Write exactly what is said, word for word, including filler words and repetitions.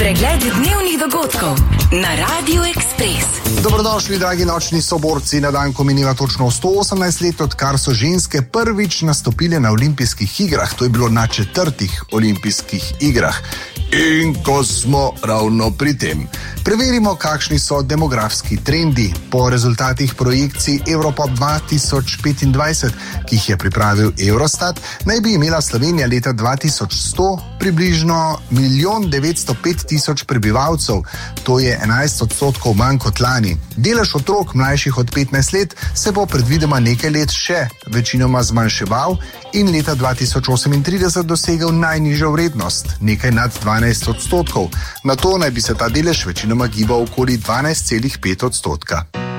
Pregled dnevnih dogodkov na Radiu Ekspres. Dobrodošli, dragi nočni soborci, na dan, ko mineva točno sto osemnajst let, odkar so ženske prvič nastopile na olimpijskih igrah. To je bilo na četrtih olimpijskih igrah. In ko smo ravno pri tem, preverimo, kakšni so demografski trendi. Po rezultatih projekcij Evropop dva tisoč petindvajset, ki jih je pripravil Eurostat, naj bi imela Slovenija leta dva tisoč sto približno milijon devetsto pet tisoč prebivalcev, to je enajst odstotkov manj kot lani. Delež otrok mlajših od petnajst let se bo predvidoma nekaj let še večinoma zmanjševal in leta dva tisoč osemintrideset dosegel najnižjo vrednost, nekaj nad dvanajst odstotkov. Na to naj bi se ta delež večinoma gibal okoli dvanajst celih pet odstotka.